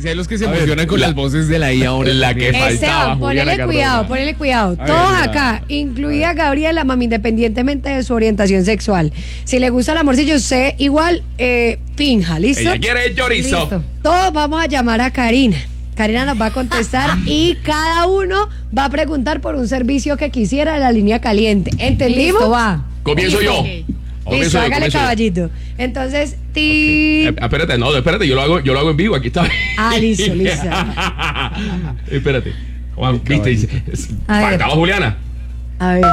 Si hay los que se emocionan con las voces de la IA ahora. La que faltaba, Esteban, Juliana Cardona. ponele cuidado. Todos acá, incluida Gabriela, mami, independientemente de su orientación sexual. Si le gusta el amorcillo, usted igual finja, ¿listo? Ella quiere el chorizo. Listo. Todos vamos a llamar a Karina. Karina nos va a contestar y cada uno va a preguntar por un servicio que quisiera de la línea caliente. ¿Entendimos? Listo, va. Comienzo yo. Listo, hágale caballito. Entonces, ti. Espérate, yo lo hago en vivo, aquí está. Listo. Espérate. Juan, viste, dice. A ver. Faltaba Juliana. A ver.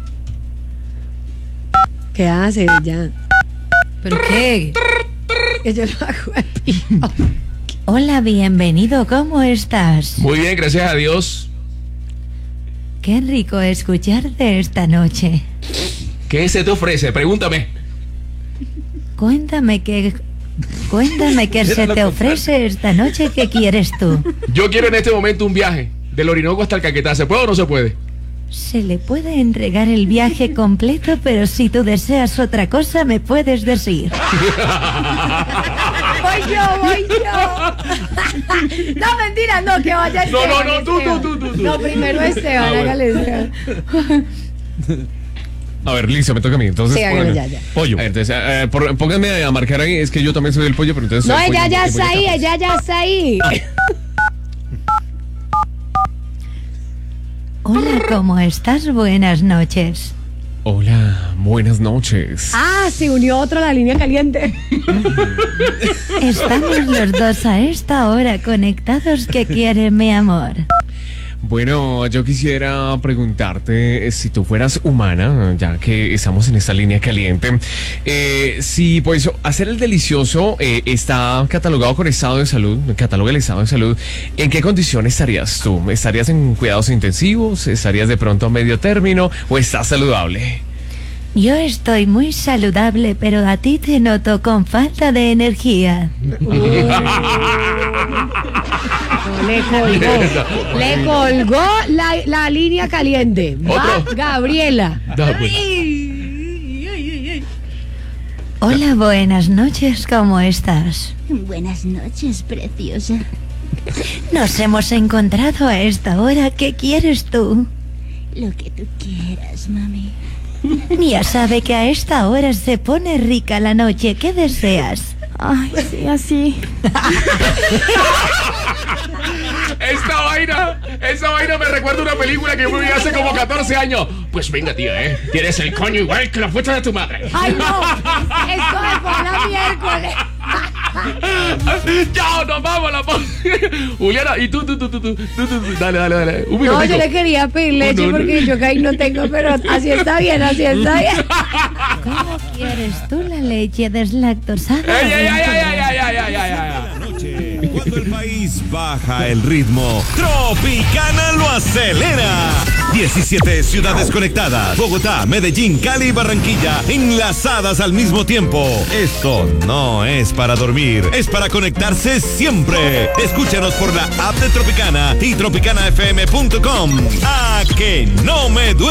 ¿Qué hace ya? ¿Pero qué? Que yo lo hago en vivo. Hola, bienvenido, ¿cómo estás? Muy bien, gracias a Dios. Qué rico escucharte esta noche. ¿Qué se te ofrece? Pregúntame. Cuéntame qué se te ofrece esta noche, ¿qué quieres tú? Yo quiero en este momento un viaje del Orinoco hasta el Caquetá. ¿Se puede o no se puede? Se le puede entregar el viaje completo, pero si tú deseas otra cosa, me puedes decir. Voy yo. No, mentira, no, que vaya Esteban. No, tú. No, primero Esteban, hágale Esteban. A ver, listo, me toca a mí. Entonces, Sí, hágale, ya. Pollo. A ver, entonces, pónganme a marcar ahí. Es que yo también soy el pollo, pero entonces. No, soy ella pollo, ya pollo está ahí, capaz. ella ya está ahí. Hola, ¿cómo estás? Buenas noches. Hola, buenas noches. Se unió otro a la línea caliente. Estamos los dos a esta hora conectados. ¿Qué quiere mi amor? Bueno, yo quisiera preguntarte si tú fueras humana, ya que estamos en esta línea caliente, si pues hacer el delicioso está catalogado con estado de salud, cataloga el estado de salud, ¿en qué condición estarías tú? ¿Estarías en cuidados intensivos? ¿Estarías de pronto a medio término? ¿O estás saludable? Yo estoy muy saludable, pero a ti te noto con falta de energía. Le colgó la línea caliente. Va ¿Otro? Gabriela. Hola, buenas noches, ¿cómo estás? Buenas noches, preciosa. Nos hemos encontrado a esta hora, ¿qué quieres tú? Lo que tú quieras, mami. Ya sabe que a esta hora se pone rica la noche, ¿qué deseas? Ay, sí, así. Esa vaina me recuerda a una película que yo vi hace como 14 años. Pues venga, tía, tienes el coño igual que la fuerza de tu madre. Ay, no. Esto me fue a la miércoles. Chao, nos vamos la Juliana, y tú, dale. Un No, yo minutico. le quería pedir leche porque yo que ahí no tengo, pero así está bien. ¿Cómo quieres tú la leche deslactosada? ¡Ey! La noche, cuando el país baja el ritmo, Tropicana lo acelera. 17 ciudades conectadas: Bogotá, Medellín, Cali y Barranquilla, enlazadas al mismo tiempo. Esto no es para dormir, es para conectarse siempre. Escúchanos por la app de Tropicana y tropicanafm.com. ¡A que no me duele!